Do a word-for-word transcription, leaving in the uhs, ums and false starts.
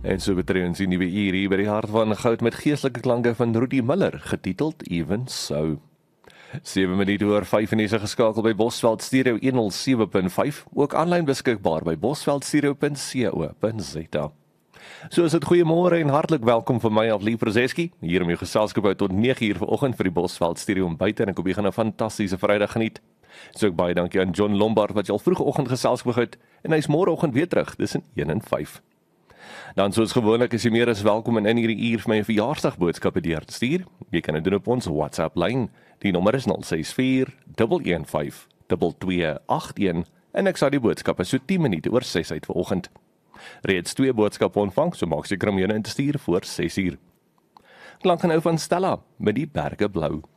En so betreffend die nuwe uur hier by die hart van goud met geestelike klanke van Rudy Miller, getiteld Even So. sewe minute oor vyf en is geskakel by Bosveld Stereo honderd sewe punt vyf, ook aanlyn beskikbaar by bosveld stereo punt co punt za. So is dit goeiemôre en hartlik welkom vir my Aflie Prozeski, hier om jou geselskap uit tot nege uur vanoggend vir die Bosveld Stereo ontbyt en ek hoop jy gaan 'n fantastiese Vrydag geniet. So ek baie dankie aan John Lombard wat jy al vroegoggend geselskap het en hy's môreoggend weer terug tussen een en vyf. Dan soos gewoonlik is jy meer as welkom in in hierdie uur vir my 'n verjaarsdagboodskappe deur te stuur. Jy kan dit doen op ons WhatsApp lyn. Die nommer is nul ses vier een een vyf twee twee agt een en ek sal die boodskappe so tien minute oor ses uit vanoggend. Reeds twee boodskappe ontvang, so maak seker om jou in te stuur voor ses uur. Klank nou van Stella met die berge blou.